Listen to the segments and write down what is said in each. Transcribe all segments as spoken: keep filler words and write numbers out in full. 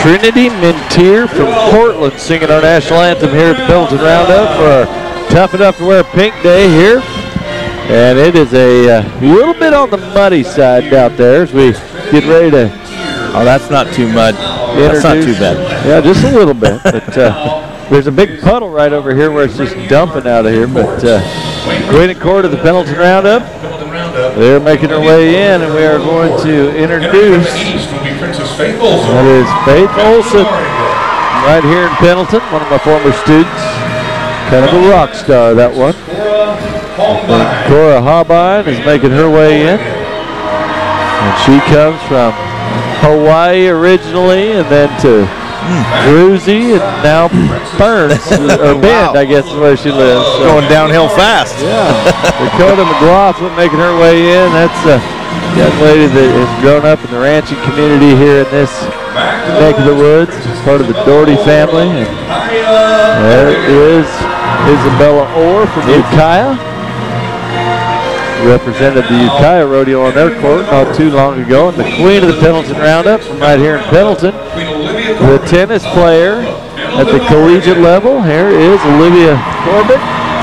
Trinity Mintier from Portland singing our national anthem here at the Pendleton Roundup for our Tough Enough to Wear Pink Day here. And it is a uh, little bit on the muddy side out there as we get ready to. Oh, that's not too mud. That's not too bad. Yeah, just a little bit. But uh, there's a big puddle right over here where it's just dumping out of here. But uh, Queen and Court of the Pendleton Roundup, they're making their way in, and we are going to introduce. That is Faith Olson right here in Pendleton, one of my former students. Kind of a rock star, that one. And Cora Hobine is making her way in. And she comes from Hawaii originally, and then to Druzy, and now Burns, or Bend, I guess is where she lives. So. Going downhill fast. Yeah. Dakota McLaughlin making her way in. That's a young lady that has grown up in the ranching community here in this neck of the woods. She's part of the Doherty family. And there is Isabella Orr from Ukiah. Represented the Ukiah Rodeo on their court not too long ago. And the queen of the Pendleton Roundup from right here in Pendleton, the tennis player at the collegiate level. Here is Olivia Corbett.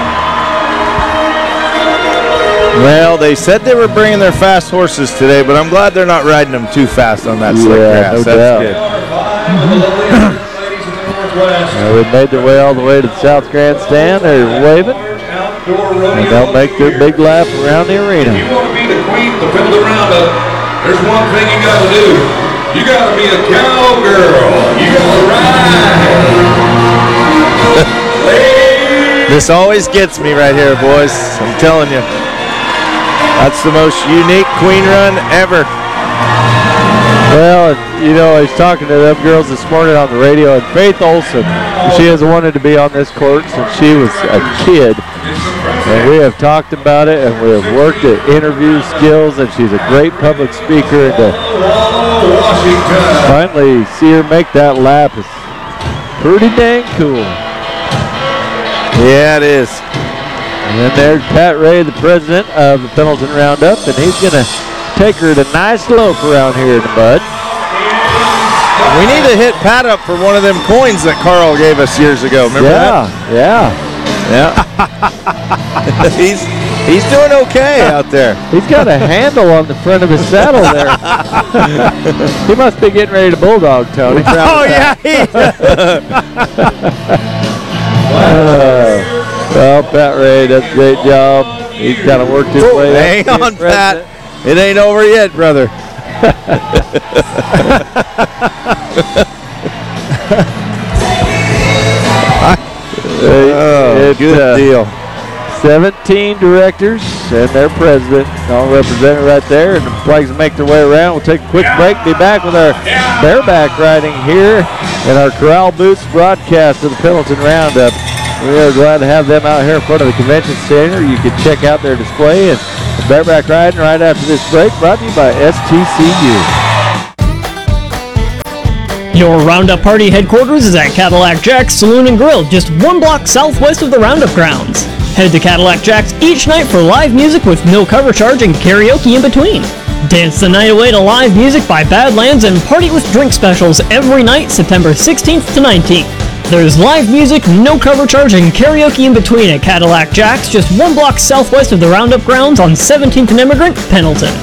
Well, they said they were bringing their fast horses today, but I'm glad they're not riding them too fast on that slick yeah, grass. No That's doubt. good. Now they've made their way all the way to the South Grandstand. They're waving. And they'll make their big lap around the arena. If you want to be the queen of the Pendleton Roundup, there's one thing you got to do. You got to be a cowgirl. You got to ride. This always gets me right here, boys. I'm telling you. That's the most unique queen run ever. Well, you know, I was talking to them girls this morning on the radio, and Faith Olson, she has wanted to be on this court since she was a kid. And we have talked about it, and we have worked at interview skills, and she's a great public speaker. And to finally see her make that lap is pretty dang cool. Yeah, it is. And then there's Pat Ray, the president of the Pendleton Roundup, and he's going to take her to a nice lope around here in the mud. We need to hit Pat up for one of them coins that Carl gave us years ago. Remember yeah, that? Yeah, yeah. he's he's doing okay out there. He's got a handle on the front of his saddle there. He must be getting ready to bulldog, Tony. Oh, yeah. uh, well, Pat Ray does a great job. He's kind of worked his way Hang up. on, Pat. It ain't over yet, brother. oh, it's good uh, deal. seventeen directors and their president all represented right there, and the flags make their way around. We'll take a quick break, be back with our bareback riding here in our Corral Boots broadcast of the Pendleton Roundup. We are glad to have them out here in front of the convention center. You can check out their display and the bareback riding right after this break, brought to you by S T C U. Your Roundup Party headquarters is at Cadillac Jack's Saloon and Grill, just one block southwest of the Roundup grounds. Head to Cadillac Jack's each night for live music with no cover charge and karaoke in between. Dance the night away to live music by Badlands and party with drink specials every night September sixteenth to nineteenth. There's live music, no cover charge, and karaoke in between at Cadillac Jack's, just one block southwest of the Roundup grounds on seventeenth and Immigrant, Pendleton.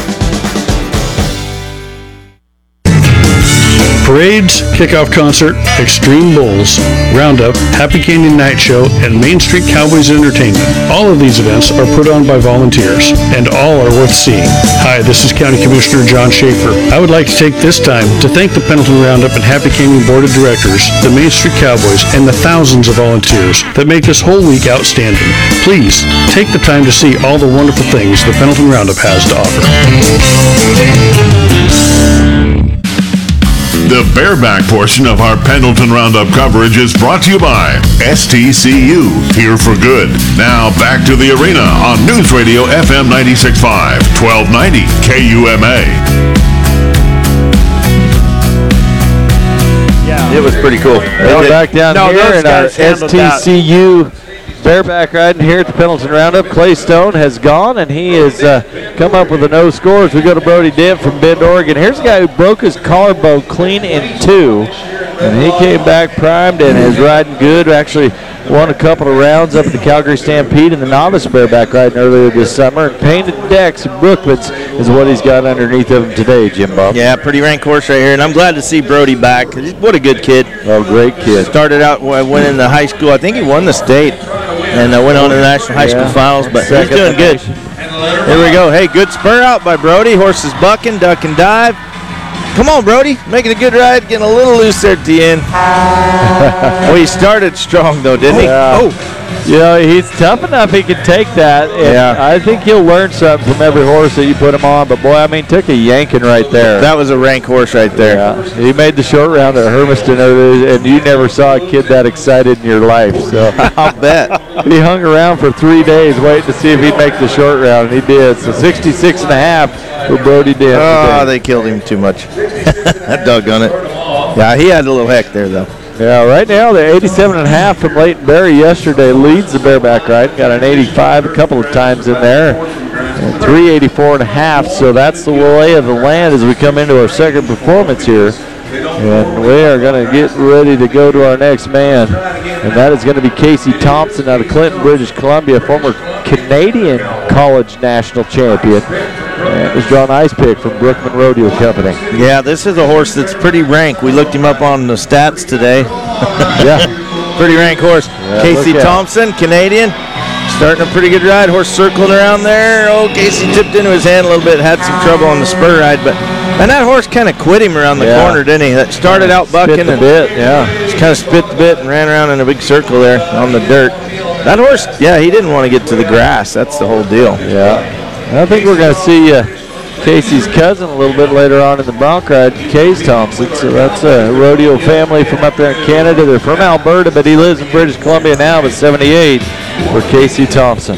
Parades, kickoff concert, Extreme Bulls, Roundup, Happy Canyon Night Show, and Main Street Cowboys Entertainment. All of these events are put on by volunteers, and all are worth seeing. Hi, this is County Commissioner John Schaefer. I would like to take this time to thank the Pendleton Roundup and Happy Canyon Board of Directors, the Main Street Cowboys, and the thousands of volunteers that make this whole week outstanding. Please, take the time to see all the wonderful things the Pendleton Roundup has to offer. The bareback portion of our Pendleton Roundup coverage is brought to you by S T C U, here for good. Now back to the arena on News Radio F M ninety-six point five, twelve ninety K U M A. Yeah, it was pretty cool. We're back down no, here in our S T C U bareback riding here at the Pendleton Roundup. Clay Stone has gone, and he is uh, come up with a no scores. We go to Brody Dibb from Bend, Oregon. Here's a guy who broke his collarbone clean in two, and he came back primed and is riding good. Actually won a couple of rounds up at the Calgary Stampede in the novice bareback riding earlier this summer. And Painted Decks and Brookman's is what he's got underneath of him today, Jim Bob. Yeah, pretty rank horse right here, and I'm glad to see Brody back. What a good kid. Oh, great kid. Started out when I went in the high school. I think he won the state and uh, went on to the national high school Yeah. finals, but he's Second doing good. nation. Here we go. Hey, good spur out by Brody. Horse is bucking, duck and dive. Come on, Brody. Making a good ride, getting a little loose there at the end. Well, he started strong, though, didn't he? Yeah. Oh, You know, he's tough enough he can take that. And Yeah. I think he'll learn something from every horse that you put him on. But, boy, I mean, took a yanking right there. that was a rank horse right there. Yeah. He made the short round at Hermiston, and you never saw a kid that excited in your life. So I'll bet. he hung around for three days waiting to see if he'd make the short round, and he did. So sixty-six and a half for Brody Dibb. Oh, they killed him too much. Doggone it. Yeah, he had a little heck there, though. Yeah, right now the eighty-seven and a half from Leighton Berry yesterday leads the bareback ride. Got an eighty-five a couple of times in there. And three eighty-four and a half, so that's the lay of the land as we come into our second performance here. And we are going to get ready to go to our next man. And that is going to be Casey Thompson out of Clinton, British Columbia, former Canadian college national champion. And is drawn ice pick from Brookman Rodeo Company. Yeah, this is a horse that's pretty rank. We looked him up on the stats today. Yeah. Pretty rank horse. Yeah, Casey look at Thompson, Canadian, starting a pretty good ride. Horse circling around there. Oh, Casey tipped into his hand a little bit, had some trouble on the spur ride, but and that horse kind of quit him around the Yeah. corner, didn't he? That started out bucking Spit the and bit, yeah. just kind of spit the bit and ran around in a big circle there on the dirt. That horse, yeah, he didn't want to get to the grass. That's the whole deal. Yeah. I think we're going to see uh, Casey's cousin a little bit later on in the bronc ride, Case Thompson. So that's a rodeo family from up there in Canada. They're from Alberta, but he lives in British Columbia now with seventy-eight for Casey Thompson.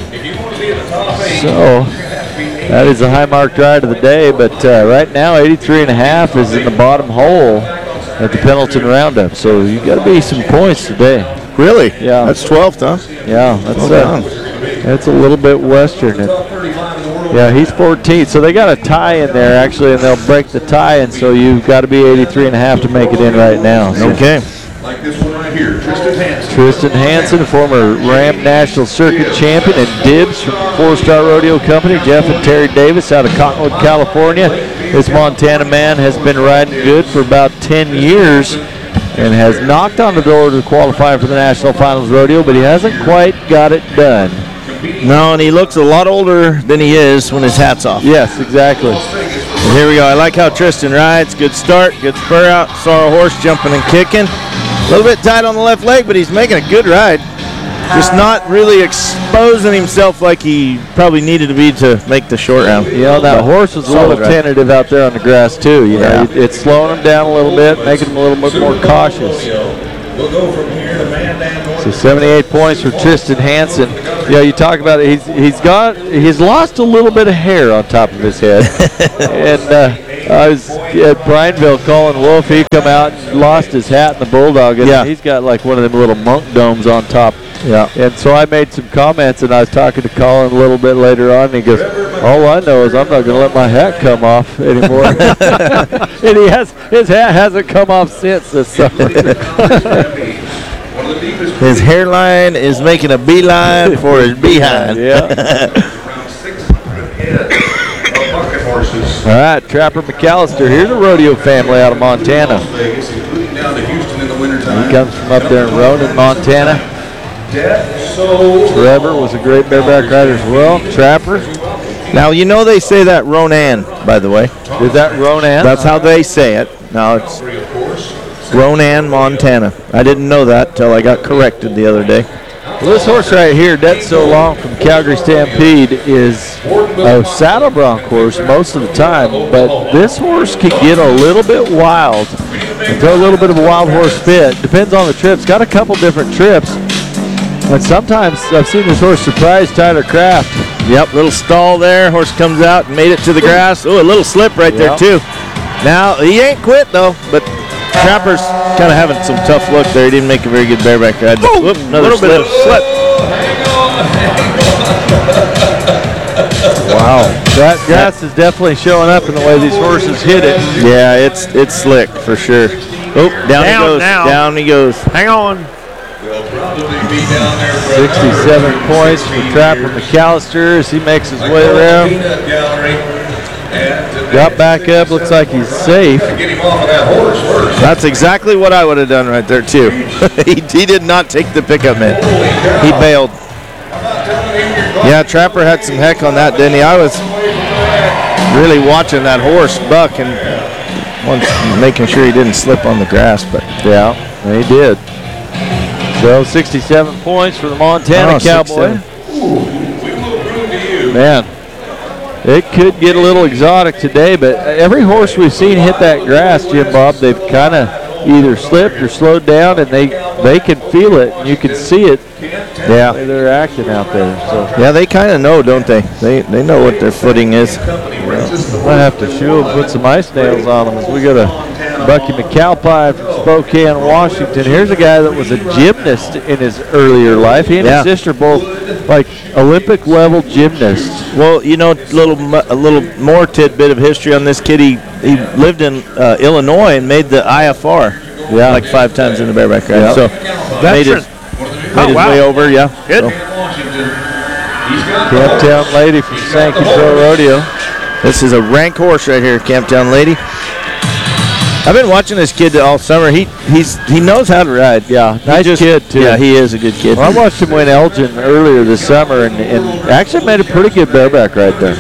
So that is the high marked ride of the day, but uh, right now eighty-three and a half is in the bottom hole at the Pendleton Roundup. So you got to be some points today. Really? Yeah. That's twelfth, huh? Yeah, that's Well uh, done. that's a little bit western. And, yeah, he's fourteenth, so they got a tie in there actually, and they'll break the tie, and so you've got to be eighty-three and a half to make it in right now. So. Okay. Like this one right here, Tristan Hansen. Tristan Hansen, former Ram National Circuit champion, and Dibbs from Four Star Rodeo Company. Jeff and Terry Davis out of Cottonwood, California. This Montana man has been riding good for about ten years and has knocked on the door to qualify for the National Finals Rodeo, but he hasn't quite got it done. No, and he looks a lot older than he is when his hat's off. Yes, exactly. And here we go. I like how Tristan rides. Good start, good spur out. Saw a horse jumping and kicking. A little bit tight on the left leg, but he's making a good ride. Just not really exposing himself like he probably needed to be to make the short round. You know, that horse was a Solid little ride. tentative out there on the grass, too. You know, Yeah. it- it's slowing him down a little bit, making him a little bit more cautious. We'll go from here to Van Dam North. So seventy-eight points for Tristan Hansen. Yeah, you talk about it. He's he's got he's lost a little bit of hair on top of his head. And uh, I was at Brineville calling Wolf. He come out and lost his hat in the Bulldog, and Yeah. he's got like one of them little monk domes on top. Yeah. And so I made some comments, and I was talking to Colin a little bit later on, and he goes, "All I know is I'm not going to let my hat come off anymore." And he has his hat hasn't come off since this summer. One of the deepest His hairline is making a beeline for his behind. Yeah. around six hundred head of bucket horses. All right, Trapper McAllister. Here's a rodeo family out of Montana. Vegas, including down to Houston in the wintertime. He comes from up there in Ronan, Montana. Death, so Trevor was a great bareback rider as well. Trapper. Now, you know they say that Ronan, by the way. Is that Ronan? That's how they say it. Now, it's three, of course. Ronan, Montana. I didn't know that till I got corrected the other day. Well, this horse right here, Dead So Long from Calgary Stampede, is a saddle bronc horse most of the time, but this horse can get a little bit wild and throw a little bit of a wild horse fit. Depends on the trips. Got a couple different trips, and sometimes I've seen this horse surprise Tyler Kraft. Yep, little stall there. Horse comes out and made it to the grass. Oh, a little slip right there, Yep. too. Now, he ain't quit, though, but Trapper's kind of having some tough luck there. He didn't make a very good bareback ride. But, whoop, another little slip. Hang slip. on, hang on. Wow. That grass is definitely showing up in the way these horses hit it. Yeah, it's it's slick for sure. Oh, down, Down he goes. now. Down he goes. Hang on. Will probably be down there for sixty-seven points for Trapper McAllister as he makes his way around. Peanut gallery. And Got back up, looks like he's safe. get him off of that horse first. That's exactly what I would have done right there too. he, he did not take the pickup man. He bailed. Yeah, Trapper had some heck on that, didn't he? I was really watching that horse buck and once making sure he didn't slip on the grass, but Yeah, he did. So sixty-seven points for the Montana Oh, Cowboy. sixty-seven. Man, it could get a little exotic today, but every horse we've seen hit that grass, Jim Bob, they've kind of either slipped or slowed down, and they they can feel it, and you can see it. yeah. The way they're acting out there. So Yeah, they kind of know, don't they? They they know what their footing is. might have to shoe them, put some ice nails on them as we go to Bucky McAlpine from Spokane, Washington. Here's a guy that was a gymnast in his earlier life. He and Yeah. his sister both like Olympic level gymnasts. Well, you know, little mu- a little more tidbit of history on this kid. He he lived in uh, Illinois and made the I F R. Yeah. like five times in the bareback ride. Yeah. So made Veteran. his, Oh, made his wow. way over. Yeah. Good. So Camptown Lady from Sankey Pro Rodeo. this is a rank horse right here, Camptown Lady. I've been watching this kid all summer. He he's he knows how to ride. Yeah, He nice just- kid too. Yeah, he is a good kid. Well, I watched him win Elgin earlier this summer and, and actually made a pretty good bareback ride there.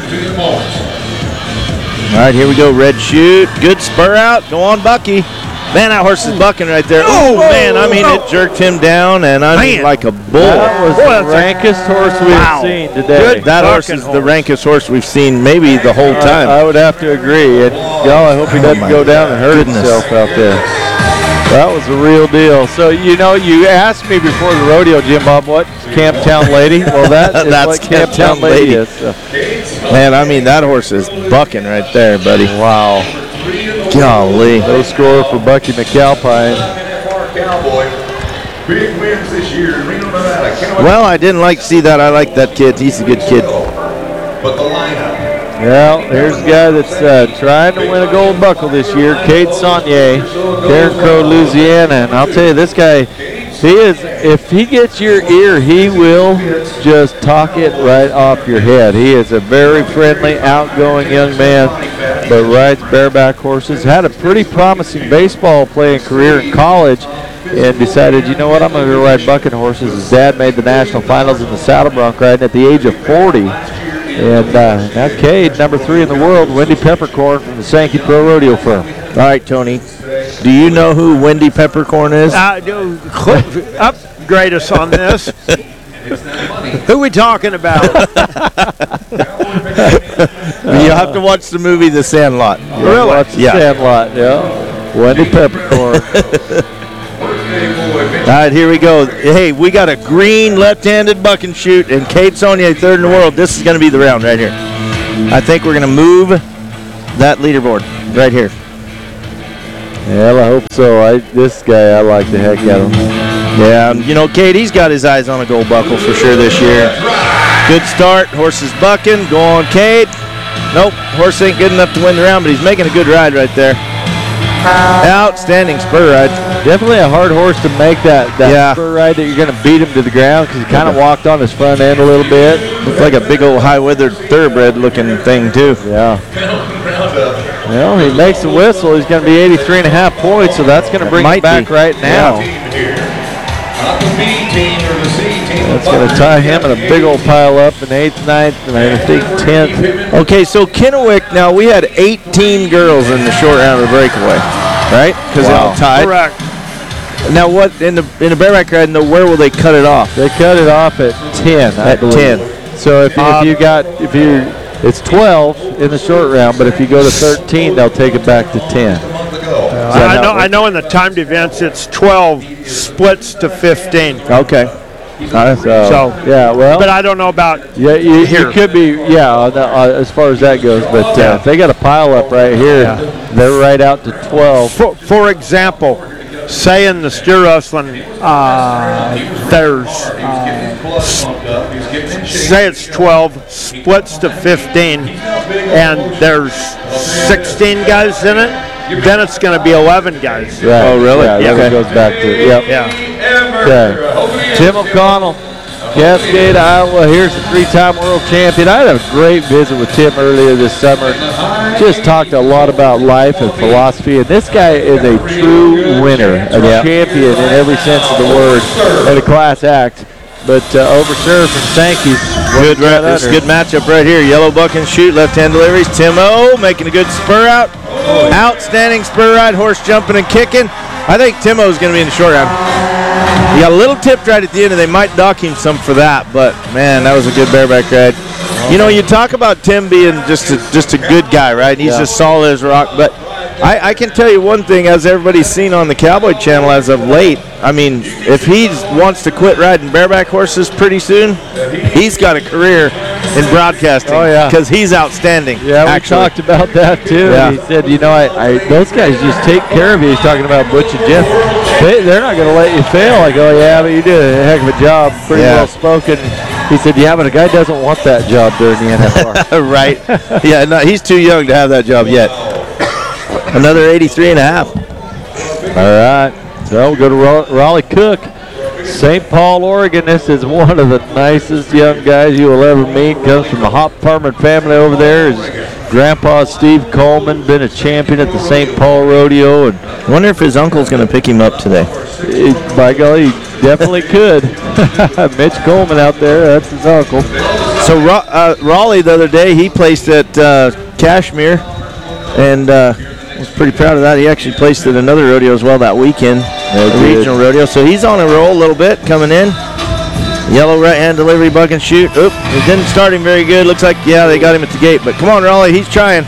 All right, here we go. Red shoot. Good spur out. Go on, Bucky. Man, that horse is bucking right there. Oh, man. I mean, it jerked him down, and I mean, Man. like a bull. That was Boy, the that's a- rankest horse we've Wow. seen today. That horse bucking is the horse. rankest horse we've seen maybe the whole time. I, I would have to agree. And y'all, I hope he doesn't my go down and hurt goodness. himself out there. That was a real deal. So, you know, you asked me before the rodeo, Jim Bob, what Camptown Lady? Well, that is That's what Camptown Camptown Lady Lady. is. So. Man, I mean, that horse is bucking right there, buddy. Wow. Golly. No score for Bucky McAlpine. Cowboy. Big wins this year in Reno, Nevada. Cowboy. Well, I didn't like to see that. I like that kid. He's a good kid. But the lineup. Well, here's a guy that's uh, trying to win a gold buckle this year, Cade Saunier, Karen Crow, Louisiana. And I'll tell you, this guy, he is, if he gets your ear, he will just talk it right off your head. He is a very friendly, outgoing young man, but rides bareback horses. Had a pretty promising baseball playing career in college and decided, you know what, I'm going to go ride bucking horses. His dad made the national finals in the saddle bronc riding at the age of forty. And uh, now Cade, number three in the world, Wendy Peppercorn from the Sankey Pro Rodeo firm. All right, Tony. Do you know who Wendy Peppercorn is? Uh, do- upgrade us on this. Who we talking about? You'll have to watch the movie The Sandlot. Really? Watch the Yeah. Sandlot, yeah. Wendy Peppercorn. All right, here we go. Hey, we got a green left-handed buck and shoot, and Cade Saunier, third in the world. This is going to be the round right here. I think we're going to move that leaderboard right here. Well, I hope so. I this guy, I like the heck out of him. Yeah, you know, Cade, he's got his eyes on a gold buckle for sure this year. Good start. Horse is bucking. Go on, Cade. Nope, horse ain't good enough to win the round, but he's making a good ride right there. Outstanding spur ride. Definitely a hard horse to make that, that Yeah. spur ride that you're going to beat him to the ground because he kind of walked on his front end a little bit. Looks like a big old high-weathered thoroughbred looking thing, too. Yeah. Well, he makes the whistle. He's going to be eighty-three and a half points, so that's going to bring him Might back be. right now. Not the B team or the C team. That's going to tie him in a big old pile up in eighth, ninth, and I think tenth. Okay, so Kennewick, now we had eighteen girls in the short round of the breakaway, right? Because Wow. they all tied. Correct. Now, what in the in the bareback ride? No, where will they cut it off? They cut it off at ten, I At believe. ten. So if, you- if you got, if you, it's twelve in the short round, but if you go to thirteen, they'll take it back to ten. I know. I know. In the timed events, it's twelve splits to fifteen. Okay. So, So, yeah, well, but I don't know about. yeah, you, here. you could be, yeah, on the, uh, as far as that goes. But uh, Yeah. if they got a pile up right here, they're right out to twelve. For, for example, saying the steer wrestling, uh, there's, uh, say it's twelve, splits to fifteen, and there's sixteen guys in it, then it's going to be eleven guys. Right. Oh, really? Yeah, Yeah, that okay. goes back to, yep. Yeah. Okay. Tim O'Connell, Cascade, Iowa. Here's the three-time world champion. I had a great visit with Tim earlier this summer. Just talked a lot about life and philosophy. And this guy is a true winner, a Yeah. champion in every sense of the word, and a class act. But uh, overserved from Sankey's. Good, right, this is a good matchup right here. Yellow buck and shoot, left-hand deliveries. Tim O making a good spur out. Outstanding spur ride, horse jumping and kicking. I think Tim O's going to be in the short round. He got a little tipped right at the end, and they might dock him some for that. But man, that was a good bareback ride. You know, you talk about Tim being just a, just a good guy, right? He's Yeah. just solid as rock. But I, I can tell you one thing, as everybody's seen on the Cowboy Channel as of late. I mean, if he wants to quit riding bareback horses pretty soon, he's got a career in broadcasting. Oh, yeah. Because he's outstanding. Yeah, we actually. talked about that too. Yeah. He said, you know, I, I those guys just take care of you. He's talking about Butch and Jim. They, they're not going to let you fail. I go, yeah, but you did a heck of a job. Pretty Yeah. well spoken. He said, yeah, but a guy doesn't want that job during the N F R. Right. Yeah, no, he's too young to have that job yet. Another eighty-three and a half. All right. So we'll go to Ra- Raleigh Cook, Saint Paul, Oregon. This is one of the nicest young guys you will ever meet. Comes from a Hop Farmer family over there. His grandpa, Steve Coleman, been a champion at the Saint Paul Rodeo. And I wonder if his uncle's going to pick him up today. it, by golly, he definitely could. Mitch Coleman out there, that's his uncle. So Ra- uh, Raleigh the other day, he placed at uh, Kashmir, and uh, was pretty proud of that. He actually placed at another rodeo as well that weekend, the did. regional rodeo. So he's on a roll a little bit coming in. Yellow right hand delivery, buck and shoot. Oop, it didn't start him very good. Looks like, yeah, they got him at the gate. But come on, Raleigh, he's trying.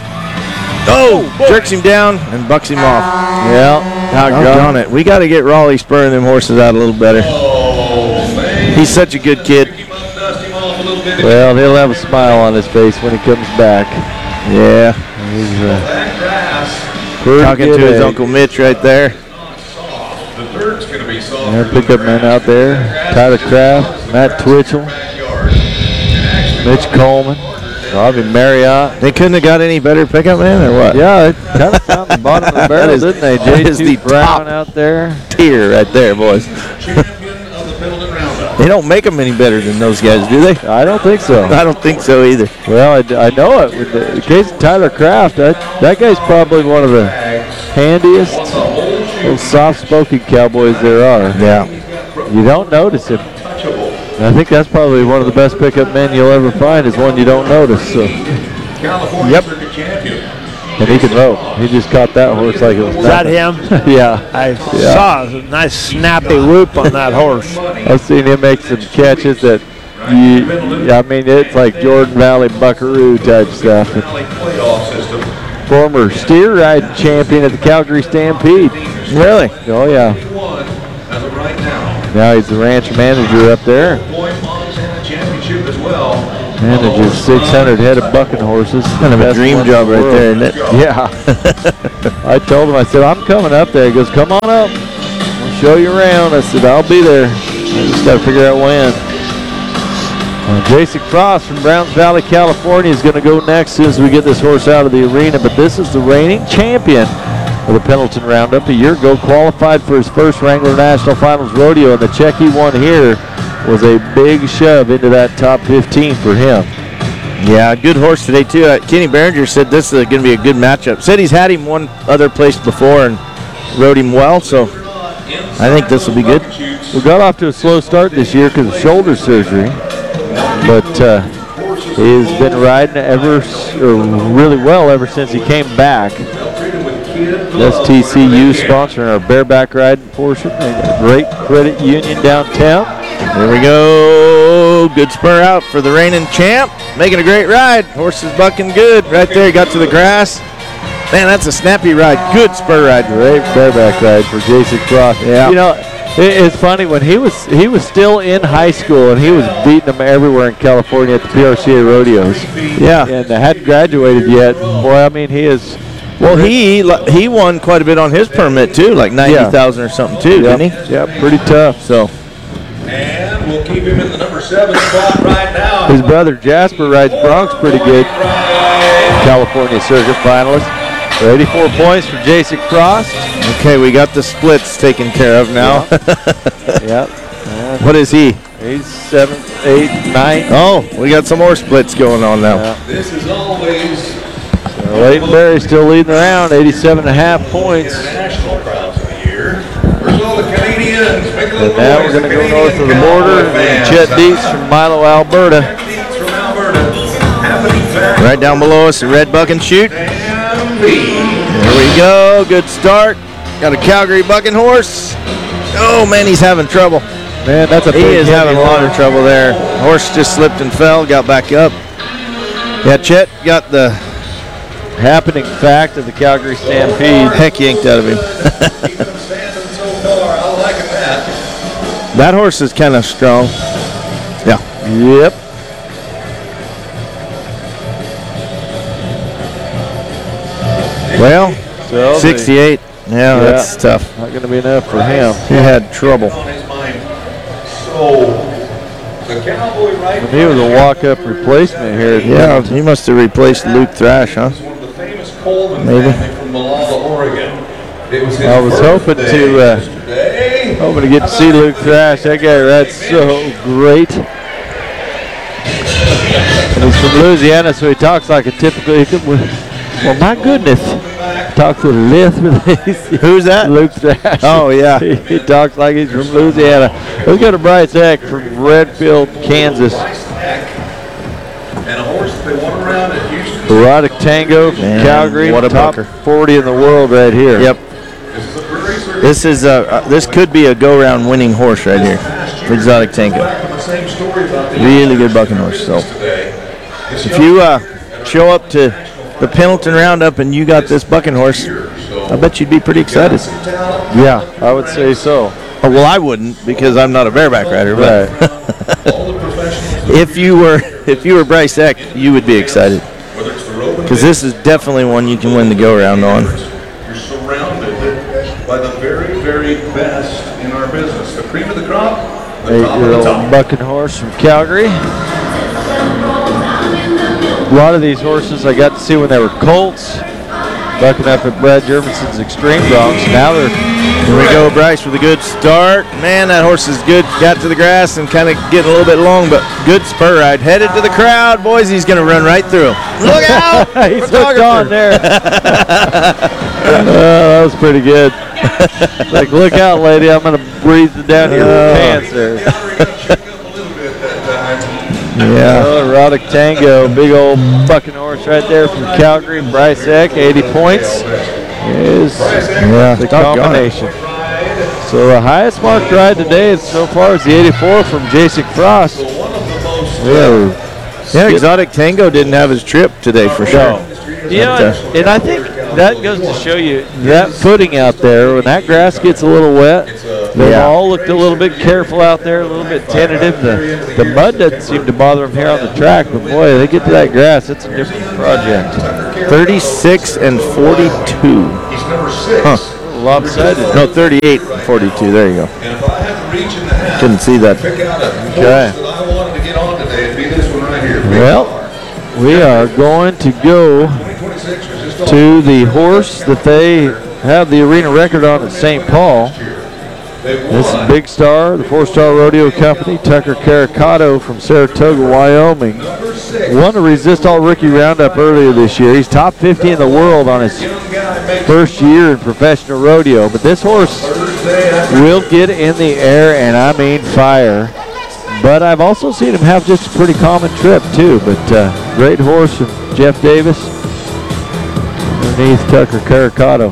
Oh, jerks him down and bucks him off. Yeah, Doggone it. We got to get Raleigh spurring them horses out a little better. He's such a good kid. well, he'll have a smile on his face when he comes back. Yeah. He's uh, pretty Talking good to his egg. Uncle Mitch right there. There, pickup men out there. Tyler Kraft, Matt Twitchell, Mitch Coleman, Bobby Marriott. They couldn't have got any better pickup man or what? Yeah, it kind of found the bottom of the barrel, That is- didn't they? that is J the two Brown top out there. Tier right there, boys. They don't make them any better than those guys, do they? I don't think so. I don't think so either. Well, I, d- I know it. With the, the case of Tyler Kraft, that, that guy's probably one of the handiest, most soft-spoken cowboys there are. Yeah. You don't notice him. And I think that's probably one of the best pickup men you'll ever find is one you don't notice. So. Yep. And he can rope. He just caught that horse like it was Is that nothing. him? Yeah. I Yeah. saw a nice snappy whoop on that horse. I've seen him make some catches that, you, I mean, it's like Jordan Valley Buckaroo type stuff. And former steer riding champion at the Calgary Stampede. Really? Oh, yeah. Now he's the ranch manager up there. Manages six hundred head of bucking horses. Kind of a Best dream one in job the right world. there, isn't it? Yeah. I told him, I said, I'm coming up there. He goes, come on up. I'll show you around. I said, I'll be there. I just got to figure out when. Uh, Jason Frost from Browns Valley, California is going to go next as soon as we get this horse out of the arena. But this is the reigning champion of the Pendleton Roundup. A year ago, qualified for his first Wrangler National Finals rodeo, and the check he won here was a big shove into that top fifteen for him. Yeah, good horse today, too. Uh, Kenny Behringer said this is going to be a good matchup. Said he's had him one other place before and rode him well, so I think this will be good. We got off to a slow start this year because of shoulder surgery, but uh, he has been riding ever, s- or really well ever since he came back. S T C U sponsoring our bareback riding portion. They got a great credit union downtown. There we go. Good spur out for the reigning champ. Making a great ride. Horse is bucking good. Right there, he got to the grass. Man, that's a snappy ride. Good spur ride. Great bareback ride for Jason Cross. Yeah. You know, it, it's funny when he was he was still in high school and he was beating them everywhere in California at the P R C A rodeos. Yeah. And hadn't graduated yet. Boy, I mean, he is Well, he he won quite a bit on his permit too, like ninety thousand or something too, Yep. didn't he? Yeah, pretty tough. So And we'll keep him in the number seven spot right now. His brother Jasper rides Bronx pretty good. California Circuit finalist. For eighty-four points for Jason Frost. okay, we got the splits taken care of now. Yep. What is he? He's seventh, eighth, ninth. Oh, we got some more splits going on now. Yeah. This is always So Leighton Berry still leading the round, eighty-seven and a half points. international crowds of the year. First of all, the Canadians. Make a And little now noise. we're going to go Canadian north of the border. Cowboy And fans. Chet Dietz from Milo, Alberta. Dietz from Alberta. Happening fast. Right down below us, the red buck and shoot. And B. There we go. Good start. Got a Calgary bucking horse. Oh man, he's having trouble. Man, that's a He big is having a heavy lot of horse. trouble there. Horse just slipped and fell, got back up. Yeah, Chet got the Happening fact of the Calgary Stampede. heck yanked out of him. Keeping them standing so far. I like that. That horse is kind of strong. Yeah. Yep. Well, So they- sixty-eight. Yeah, Yeah. that's tough. Not going to be enough for him. He had trouble. On his mind. So, the Cowboy right He was a walk-up replacement here. at Yeah, he must have replaced Luke Thrash, huh? is one of the famous Coleman Maybe. family from Molalla, Oregon. It was his I was hoping birthday to, uh, yesterday. Hoping to get to see Luke Thrash. That guy rides so great. And he's from Louisiana, so he talks like a typical. He could, well, my goodness, talks with a lisp. Who's that? Luke Thrash. Oh, yeah. he, he talks like he's from Louisiana. Let's go to Bryce Heck from Redfield, Kansas. And a horse that they won around at Houston. Erotic Tango from Man, Calgary. what a top bucker. forty in the world right here. Yep. This is a prairie circuit. This is a uh, this could be a go-round winning horse right here. Exotic Tango. Back on the same story about the Really good bucking horse. So today. This if you uh, show up to the Pendleton Roundup and you got this bucking horse, I bet you'd be pretty excited. Yeah, I would say so. Oh, well, I wouldn't because I'm not a bareback rider. But all the professionals, if you were if you were Bryce Heck, you would be excited whether it's the rope and because this is definitely one you can win the go-round on. you're surrounded by the very, very best in our business. The cream of the crop, the top of the Eight-year-old top. bucking horse from Calgary. A lot of these horses I got to see when they were colts, bucking up at Brad Jervison's Extreme Bronx. Now they're Here we go, Bryce, with a good start. Man, that horse is good. Got to the grass and kind of getting a little bit long, but good spur ride. Headed to the crowd. Boys, he's going to run right through him. Look out! he's hooked on there. Oh, that was pretty good. Like, look out, lady! I'm gonna breathe it down your Oh. pants there. Yeah. Oh, Erotic Tango, big old bucking horse right there from Calgary. Bryce Heck, eighty points is Yeah, the doggone it. combination. So the highest marked ride today is so far is the eighty-four from Jason Frost. Yeah, Yeah, Exotic Tango didn't have his trip today for sure. You know, But, uh, and, and I think that goes to show you that footing out there, when that grass gets a little wet, they've Yeah. all looked a little bit careful out there, a little bit tentative. The, the mud doesn't seem to bother them here on the track, but boy, they get to that grass, it's a different project. thirty-six and forty-two. He's number six. Huh. Lopsided. No, thirty-eight and forty-two. There you go. And if I had to reach in the hat, Couldn't see that. pick out a horse Okay. that I wanted to get on today, it'd be this one right here. Big Well, Car. we are going to go twenty twenty-six was just all to the horse that they have the arena record on at Saint Paul. they This is won. Big Star, the four-star rodeo company, Tucker Caricato from Saratoga, Wyoming. Number six. Won a Resist All Rookie Roundup earlier this year. He's top fifty in the world on his Young guy makes first year in professional rodeo. But this horse Thursday after will get in the air, and I mean fire. But I've also seen him have just a pretty common trip, too. But uh, great horse from Jeff Davis underneath Tucker Caricato.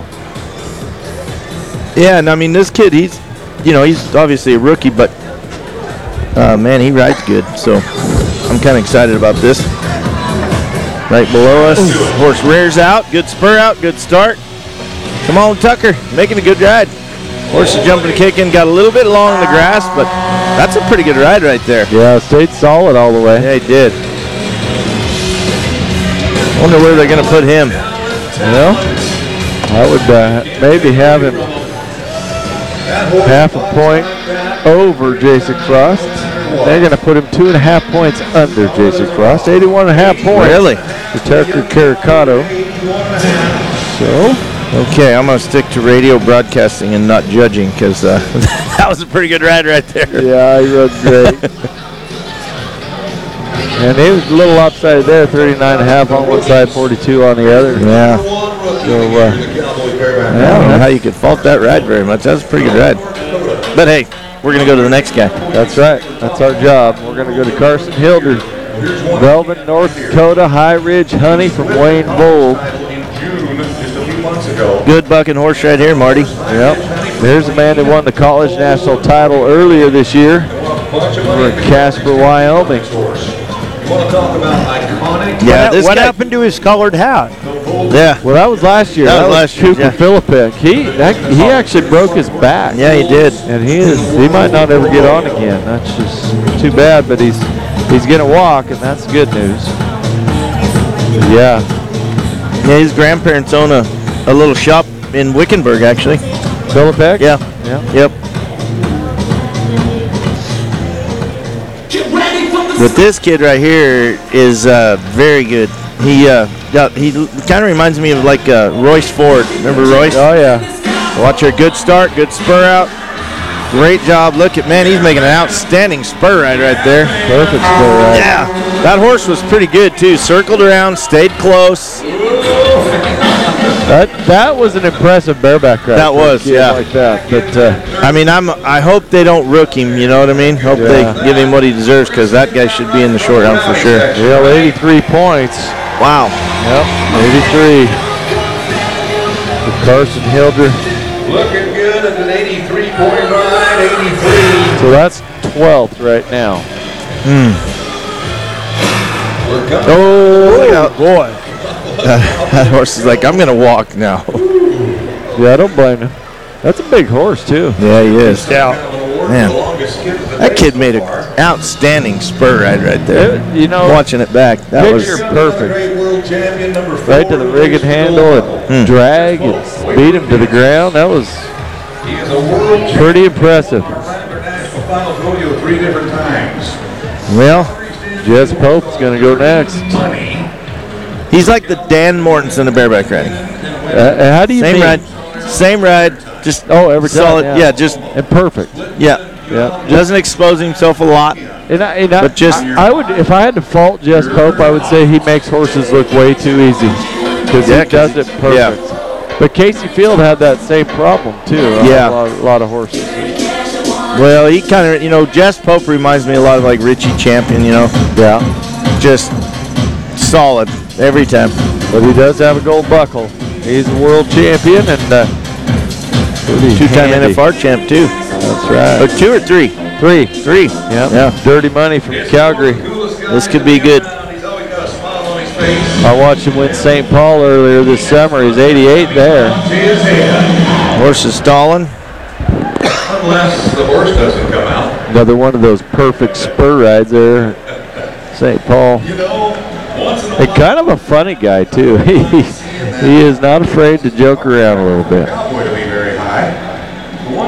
Yeah, and I mean, this kid, he's, you know, he's obviously a rookie, but, uh, man, he rides good. So I'm kind of excited about this. Right below us, horse rears out. Good spur out, good start. Come on, Tucker, making a good ride. Horse is jumping and kicking, got a little bit long in the grass, but that's a pretty good ride right there. Yeah, stayed solid all the way. Yeah, he did. Wonder where they're going to put him. You know? I would uh, maybe have him half a point over Jason Frost. They're going to put him two and a half points under Jason Frost. eighty-one and a half points. Really? For Tucker Caricato. So. Okay, I'm going to stick to radio broadcasting and not judging because uh, that was a pretty good ride right there. Yeah, he rode great. And he was a little lopsided there, thirty-nine and a half on one side, forty-two on the other. Yeah. So, uh, I don't know how you could fault that ride very much. That was a pretty good ride. But hey, we're going to go to the next guy. That's right. That's our job. We're going to go to Carson Hilder. Velvet, North Dakota, High Ridge Honey from Wayne Bold. Good bucking horse right here, Marty. Yep. There's a man that won the college national title earlier this year over in Casper, Wyoming. Yeah, what this what guy, happened to his colored hat? Yeah. Well, that was last year. That That, was was last year, Cooper yeah. Philippik. He that, he actually broke his back. Yeah, he did. And he is he might not ever get on again. That's just too bad. But he's he's gonna walk, and that's good news. But yeah. Yeah, his grandparents own a, a little shop in Wickenburg, actually. Philippik? Yeah. Yeah. Yep. But this kid right here is uh, very good. He uh, got he kind of reminds me of like uh, Royce Ford. Remember Royce? Oh yeah. Watch her, good start, good spur out. Great job. Look at, man, he's making an outstanding spur ride right there. Perfect spur ride. Yeah. That horse was pretty good too. Circled around, stayed close. That that was an impressive bareback ride. That for a was, kid yeah. Like that, but uh, I mean, I'm. I hope they don't rook him. You know what I mean? Hope Yeah. they give him what he deserves because that guy should be in the short hunt for sure. yeah, eighty-three points. Wow. Yep, eighty-three. For Carson Hilder. Looking good at an eighty-three point ride, eighty-three. So that's twelfth right now. We're coming. Oh, look out, boy. That horse is like, I'm gonna walk now. Yeah, I don't blame him. That's a big horse too. Yeah, he is. Yeah. Man, that kid made an outstanding spur ride right there. It- you know, Watching it back, that was. picture perfect. Great world champion number four. Right to the rig and handle and drag and beat him to the ground. That was He is a world champion. pretty impressive. National Finals rodeo three different times. Well, Jess Pope's gonna go next. Money. he's like the Dan Mortensen of bareback riding. Uh, how do you Same mean? ride, same ride, just Oh, every time. solid. yeah. Yeah, just and perfect. yeah. Yeah. Doesn't expose himself a lot. And I, and I, But just- I, I would, if I had to fault Jess Pope, I would say he makes horses look way too easy because Yeah, he 'cause does it he- perfect. But Casey Field had that same problem too. on Yeah. a lot, a lot of horses. Well, he kind of, you know, Jess Pope reminds me a lot of like Richie Champion. You know, Yeah, just solid every time. but he does have a gold buckle. He's a world champion and uh, pretty Two-time handy. N F R champ too. That's right. Or two or three. Three. Three. Yep. Yeah. Dirty money from Calgary. This could be good. He's always got a smile on his face. I watched him win Saint Paul earlier this summer. He's eighty-eight there. To his head. Horse is stalling. Unless the horse doesn't come out. Another one of those perfect spur rides there. Saint Paul. You know, once in a And while. kind of a funny guy too. He he is not afraid to joke around a little bit. Cowboy to be